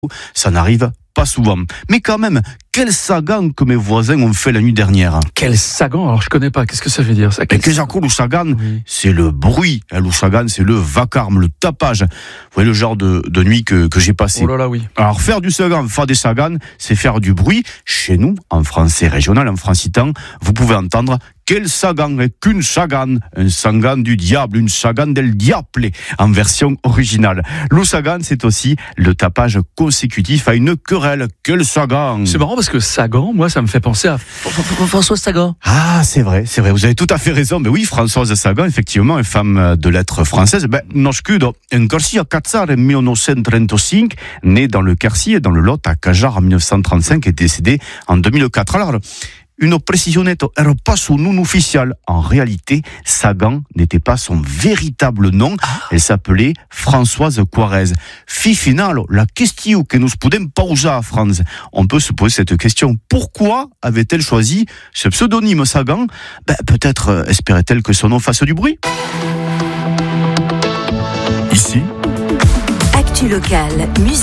Ça n'arrive pas souvent. Mais quand même, quel sagan que mes voisins ont fait la nuit dernière. Quel sagan? Alors je connais pas, qu'est-ce que ça veut dire ça? L'oussagan, Oui. c'est le bruit. L'oussagan, c'est le vacarme, le tapage. Vous voyez le genre de nuit que j'ai passé. Oh là là, oui. Alors faire du sagan, faire des sagans, c'est faire du bruit. Chez nous, en français régional, en francitan, vous pouvez entendre quel sagan est qu'une sagan, un sagan du diable, une sagan del diable en version originale. L'oussagan, c'est aussi le tapage consécutif à une querelle. Quel sagan! C'est marrant parce que Sagan, moi, ça me fait penser à François Sagan. Ah, c'est vrai, vous avez tout à fait raison. Mais oui, Françoise Sagan, effectivement, une femme de lettres française. Nascudo en Quercy à Cazzar en 1935, née dans le Quercy et dans le Lot à Cajar en 1935 et décédée en 2004. Alors, une précisionette era pas son nom officiel. En réalité, Sagan n'était pas son véritable nom. Elle s'appelait Françoise Quarez. Final, la question que nous podem poser à France. On peut se poser cette question. Pourquoi avait-elle choisi ce pseudonyme Sagan? Peut-être espérait-elle que son nom fasse du bruit. Ici, Actu locale, musique.